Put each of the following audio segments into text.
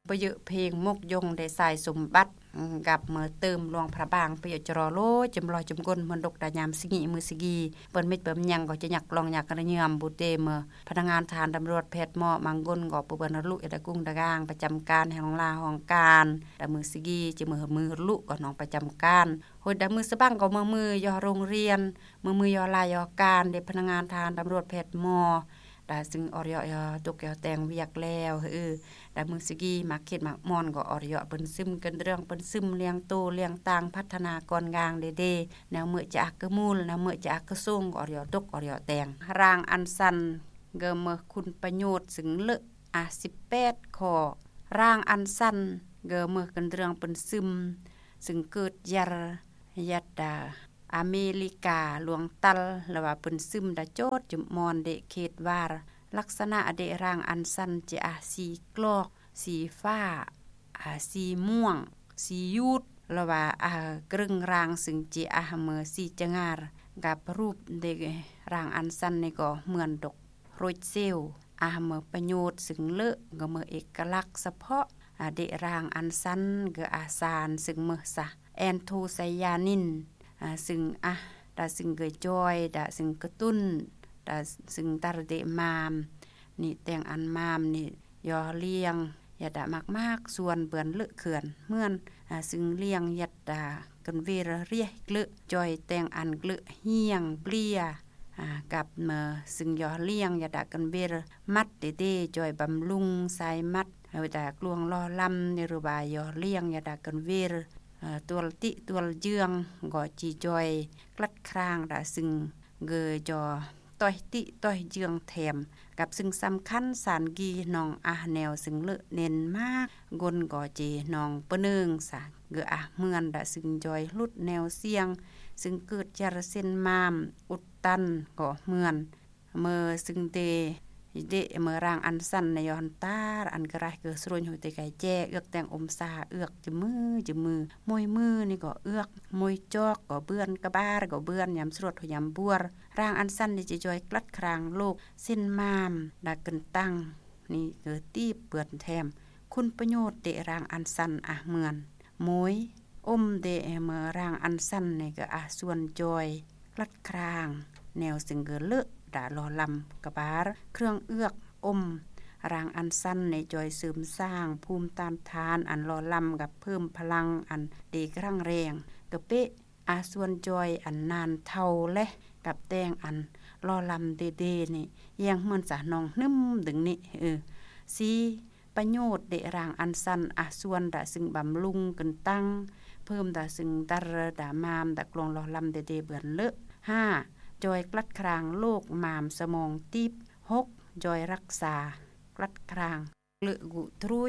ประยุเพลงมกยงได้สายสมบัติกับเมื่อเติมหลวงพระบางประยุจรอโลจำลอยจำกลมันดกดายามสิงิมือสิกีเปิ้นเม็ดเปิ้นยังก็จะอยากลองอยากกระเยือมบุเตเมื่อพนักงานทานตำรวจแพทย์หมอมังกลก็ปุบนลุตะกุ้งตะกางประจำการแห่งลาของการดมือสิกีจะมือลุก็น้องประจำการโหดมือสะบังก็มือยอโรงเรียนมือยอลายยอการเด็กพนักงานทานตำรวจแพทย์หมอดาซึ่งอริยตกแก้วแตงเวียกแล้วดามือสกีมาเขตมามอนก็อริยเปิ้นซึมกันเรื่องเปิ้นซึมเลี้ยงโตเลี้ยงต่างพัฒนากรกลางเดแนวเมื่อจะอักมูลแนวเมื่อจะอักส่งอริยตกอริยแตงร่างอันสันเกเมคุณประโยชน์สึงเลอะ18ข้อร่างอันสันเกเมกันเรื่องเปิ้นซึมซึ่งเกิดยัดดาอเมริกาหลวงตัลหรือว่าเปิ้นซึมดาโจดจุมอนเดเขตวาลักษณะเดร่างอันสันจะสีกลอกสีฟ้าสีม่วงสียูดหรือว่ากรึงรางซึ่งจะเมื่อสีจงาร์กับรูปเดร่างอันสันนี่ก็เหมือนดอกโรยเซลเมื่อประโยชน์ซึ่งเลอะก็เมื่อเอกลักษณ์เฉพาะเดร่างอันสันก็สารซึ่งเมื่อซะแอนโทไซยานินซึ่งดาซึ่งเกยจอยดาซึ่งกระตุ้นดาซึ่งตาเดมามนี่แต่งอันมามนี่ยอเลี้ยงยาดามากส่วนเบือนเลอะเขื่อนเมื่อนซึ่งเลี้ยงยัดดากันเวรเรียกเลอะจอยแต่งอันเลอะเฮียงเปลี่ยกับเมื่อซึ่งยอเลี้ยงยาดากันเวรมัดเดจอยบำรุงสายมัดเอาดากลวงลอลำในรูบายยอเลี้ยงยาดากันเวรตัวติตัวเยืองก็จีจอยกลัดครางดาซึ่งเกยจอต้อยติต้อยเยืองแถมกับซึ่งสำคัญสารกีนองแนวซึ่งเลอะเน้นมากกนก็จีนองปะเนึงสะเกอเมือนดาซึ่งจอยลุดแนวเสียงซึ่งเกิดจารเส้นมามอุดตันก็เมือนเมื่อซึ่งเดเมื่อร่างอันสั้นในยอนตาอันกระไรเกิดสรุนอยู่แต่ไก่แจ้เอือกแต่งอมซาเอือกจะมือมวยมือนี่ก็เอือกมวยจอกก็เบือนกระบ้าก็เบือนยำสรดยำบัวร่างอันสั้นนี่จะจอยกลัดครางโลกเส้นมามดักกันตั้งนี่เกิดตีเปื่อนแถมคุณประโยชน์เดร่างอันสั้นเหมือนมวยเดเมื่อร่างอันสั้นนี่ก็ส่วนจอยกลัดครางแนวสิงเกเลอะดาลอลำกระบาร์เครื่องเอือกร่างอันสั้นในจอยเสริมสร้างภูมิต้านทานอันลอลำกับเพิ่มพลังอันดีครั้งแรงกระเปะส่วนจอยอันนานเท่าและกับแตงอันลอลำเดนี่ยังเหมือนสะนองนึ่มดึงนี่สีประโยชน์เดร่างอันสั้นส่วนดาซึ่งบำรุงกันตั้งเพิ่มดาซึ่งตรดามามดากลองลอลำเดเบือนเลอะ5จอยกลัดครางโรคมามสมองตีบ6จอยรักษากลัดครางเลือกุทรู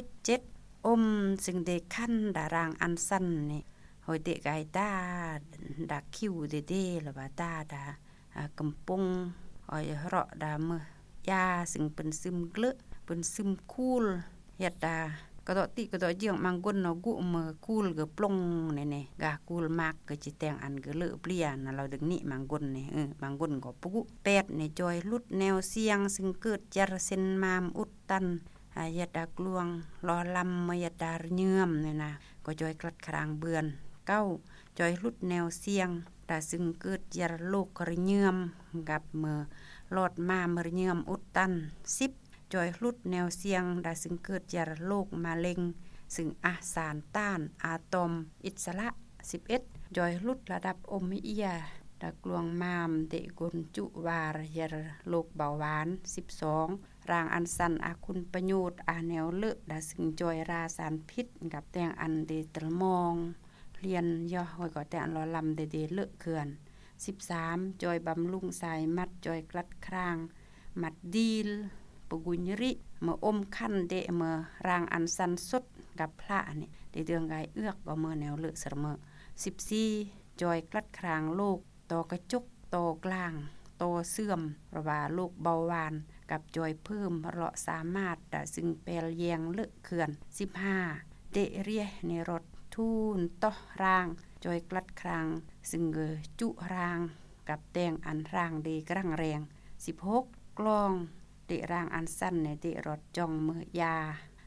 7ซึ่งเดขั้นดารางอันสั้นนี่หอยเดกไกตาดาคิวเดหรือว่าตาดากำปงหอยเราะดามือยาซึ่งเป็นซึมเกลือเป็นซึมคูลยัดดากระโดดติกระโดดเยี่ยงมังกรเนาะกุมือคูลก็ปลงนี่กาคูลมากก็จิแต่งอันก็เลอะเปลี่ยนเราดึงนี่มังกรนี่มังกรก็ปุ8นี่จอยลุดแนวเสียงซึ่งเกิดจารเส้นมามอุดตันยัดดากลวงรอลำมายัดดาเยื่อมนี่นะก็จอยกลัดครางเบือน9จอยลุดแนวเสียงแต่ซึ่งเกิดยาโรคกระเยื่อมกับมือหลอดมามระเยื่อมอุดตัน10จอยลุดแนวเสียงได้ซึ่งเกิดจากโรคมะเร็งซึ่งสารต้านอะตอมอิสระ11จอยลุดระดับโอมิเอียดากลวงมามเดกุนจุวารยาโรคเบาหวาน12ร่างอันสันคุณประโยชน์แนวเลอะได้ซึ่งจอยราสารพิษกับแต่งอันเดตรมองเรียนย่อหอยก็แต่งรอลำเดเลอะเขื่อน13จอยบำรุงสายมัดจอยกลัดครางมัดดีลปกุญริเมื่อขั้นเดเมื่อร่างอันสันสดกับพระนี่ได้เดืองไกเอือกก็เมื่อแนวเลอะเสมอ14จอยกลัดครางโรคตอกระจกตอกลางตอเสื่อมระบาโรคเบาหวานกับจอยเพิ่มเราะสามารถซึ่งแปลแยงเลอะเขื่อน15เดเรียในรถทูนต่อร่างจอยกลัดครางซึ่งจุร่างกับแตงอันร่างดีกระแรง16กลองเดร่างอันสั้นในเดรถจองมือยา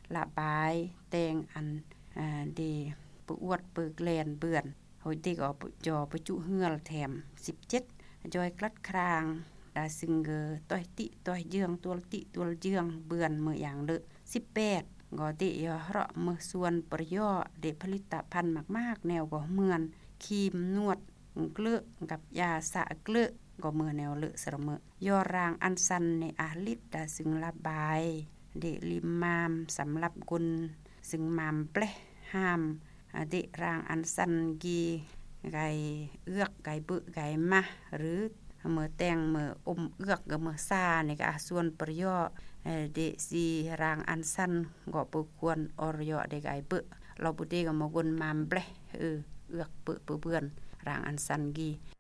ละบายแตงอันดีปอวดปึกแลนเบื่อนโหยติก็จอประจุเหือแถม17จอยกลัดครางดาซึงเกต้อยติต้อยเยืองตัวติตัวเยืองเบื่อนเมื่ออย่างเล18ก็ติยอเราะเมื่อส่วนประโยชน์เดผลิตภัณฑ์มากๆแนวก็เหมือนครีมนวดเกลือกับยาสระเกลือก็เมื่อแนวเลอะสระเมอยอรางอันซันในอาลิตดาซึงระบายเดลิมมามสำหรับกุนซึ่งมามเปลห้ามเดรางอันซันกีไก่เอือกไก่บึไก่มาหรือเมื่อแตงเมื่ออมเอือกกับเมื่อซาในก็ส่วนประโยชน์เดซีรางอันซันก็บ่ควรอรยอได้ไก่บึเราบ่ได้ก็มากุนมามเปลเอือกเปื้อนรางอันซันกี